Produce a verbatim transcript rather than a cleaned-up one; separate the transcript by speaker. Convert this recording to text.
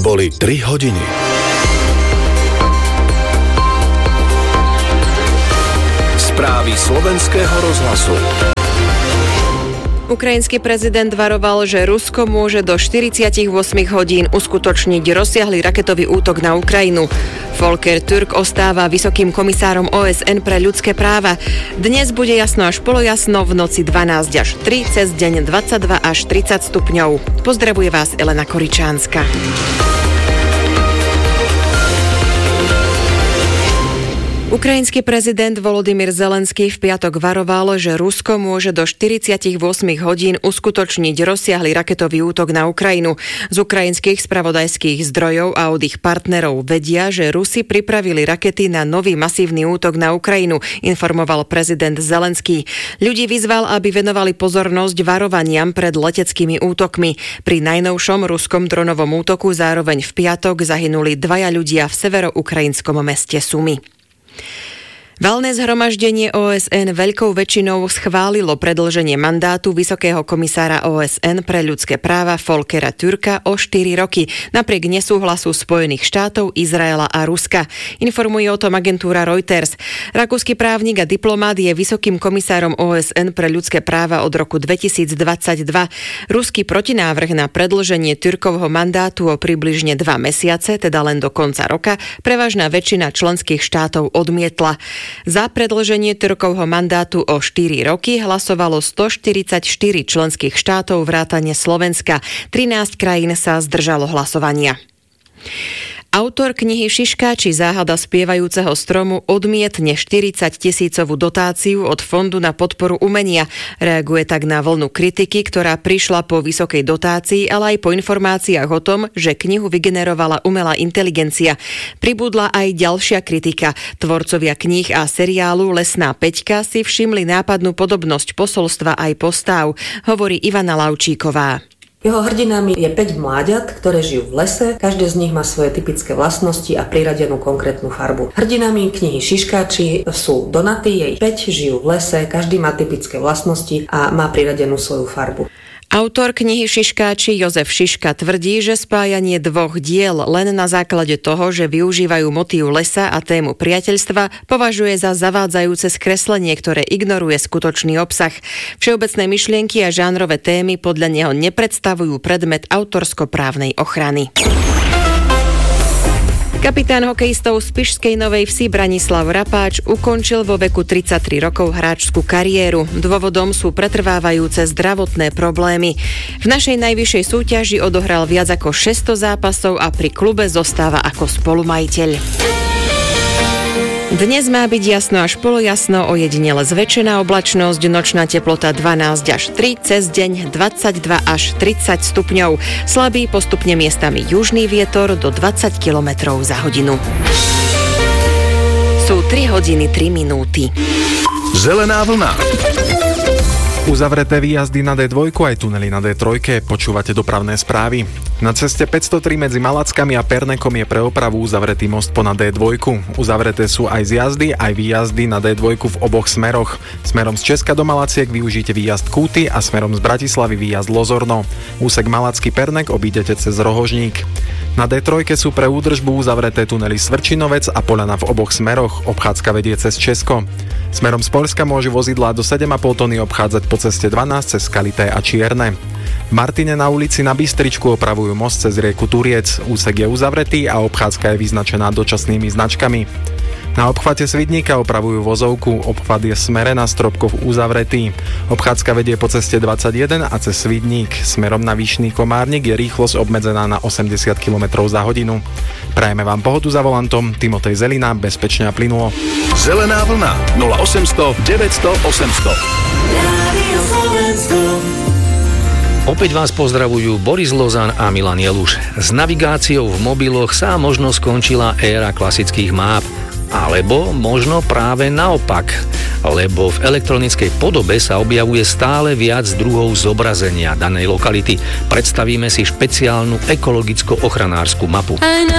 Speaker 1: Boli tri hodiny. Správy slovenského rozhlasu.
Speaker 2: Ukrajinský prezident varoval, že Rusko môže do štyridsaťosem hodín uskutočniť rozsiahly raketový útok na Ukrajinu. Volker Türk ostáva vysokým komisárom ó es en pre ľudské práva. Dnes bude jasno až polojasno, v noci dvanásť až tri, cez deň dvadsaťdva až tridsať stupňov. Pozdravuje vás Elena Koričánska. Ukrajinský prezident Volodymyr Zelenský v piatok varoval, že Rusko môže do štyridsaťosem hodín uskutočniť rozsiahly raketový útok na Ukrajinu. Z ukrajinských spravodajských zdrojov a od ich partnerov vedia, že Rusi pripravili rakety na nový masívny útok na Ukrajinu, informoval prezident Zelenský. Ľudí vyzval, aby venovali pozornosť varovaniam pred leteckými útokmi. Pri najnovšom ruskom dronovom útoku zároveň v piatok zahynuli dvaja ľudia v severoukrajinskom meste Sumy. Valné zhromaždenie ó es en veľkou väčšinou schválilo predĺženie mandátu vysokého komisára ó es en pre ľudské práva Volkera Türka o štyri roky, napriek nesúhlasu Spojených štátov, Izraela a Ruska. Informuje o tom agentúra Reuters. Rakúsky právnik a diplomát je vysokým komisárom ó es en pre ľudské práva od roku dvetisícdvadsaťdva. Ruský protinávrh na predĺženie Türkovho mandátu o približne dva mesiace, teda len do konca roka, prevažná väčšina členských štátov odmietla. Za predĺženie Türkovho mandátu o štyri roky hlasovalo stoštyridsaťštyri členských štátov vrátane Slovenska. trinásť krajín sa zdržalo hlasovania. Autor knihy Šiškáči, záhada spievajúceho stromu odmietne štyridsať tisícovú dotáciu od Fondu na podporu umenia. Reaguje tak na vlnu kritiky, ktorá prišla po vysokej dotácii, ale aj po informáciách o tom, že knihu vygenerovala umelá inteligencia. Pribudla aj ďalšia kritika. Tvorcovia kníh a seriálu Lesná Peťka si všimli nápadnú podobnosť posolstva aj postáv, hovorí Ivana Laučíková.
Speaker 3: Jeho hrdinami je päť mláďat, ktoré žijú v lese, každé z nich má svoje typické vlastnosti a priradenú konkrétnu farbu. Hrdinami knihy Šiškáči sú Donaty, jej päť, žijú v lese, každý má typické vlastnosti a má priradenú svoju farbu.
Speaker 2: Autor knihy Šiškáči Jozef Šiška tvrdí, že spájanie dvoch diel len na základe toho, že využívajú motív lesa a tému priateľstva, považuje za zavádzajúce skreslenie, ktoré ignoruje skutočný obsah. Všeobecné myšlienky a žánrové témy podľa neho nepredstavujú predmet autorskoprávnej ochrany. Kapitán hokejistov z Spišskej Novej Vsi Branislav Rapáč ukončil vo veku tridsaťtri rokov hráčskú kariéru. Dôvodom sú pretrvávajúce zdravotné problémy. V našej najvyššej súťaži odohral viac ako šesťsto zápasov a pri klube zostáva ako spolumajiteľ. Dnes má byť jasno až polojasno, ojedinele zväčšená oblačnosť, nočná teplota dvanásť až tri, cez deň dvadsaťdva až tridsať stupňov. Slabý, postupne miestami južný vietor do dvadsať kilometrov za hodinu. Sú tri hodiny tri minúty.
Speaker 1: Zelená vlna.
Speaker 4: Uzavreté výjazdy na dé dva aj tunely na dé tri. Počúvate dopravné správy. Na ceste päťstotri medzi Malackami a Pernekom je pre opravu uzavretý most po na dé dva. Uzavreté sú aj zjazdy, aj výjazdy na dé dva v oboch smeroch. Smerom z Česka do Malaciek využite výjazd Kúty a smerom z Bratislavy výjazd Lozorno. Úsek Malacký Pernek obídete cez Rohožník. Na dé tri sú pre údržbu uzavreté tunely Svrčinovec a Poľana v oboch smeroch. Obchádzka vedie cez Česko. Smerom z Poľska môžu vozidlá do sedem a pol tony obchádzať po ceste dvanásť cez Kalité a Čierne. V Martine na ulici na Bystričku opravujú most cez rieku Turiec. Úsek je uzavretý a obchádzka je vyznačená dočasnými značkami. Na obchvate Svidníka opravujú vozovku, obchvat je v smere na Stropkov uzavretý. Obchádzka vedie po ceste dvadsaťjeden a cez Svidník. Smerom na Vyšný Komárnik je rýchlosť obmedzená na osemdesiat kilometrov za hodinu. Prajeme vám pohodu za volantom, Timotej Zelina, bezpečne a plynulo.
Speaker 1: Zelená vlna nula osemsto deväťsto osemsto.
Speaker 5: Opäť vás pozdravujú Boris Lozan a Milan Jeluš. S navigáciou v mobiloch sa možno skončila éra klasických máp. Alebo možno práve naopak, lebo v elektronickej podobe sa objavuje stále viac druhov zobrazenia danej lokality. Predstavíme si špeciálnu ekologicko-ochranárskú mapu.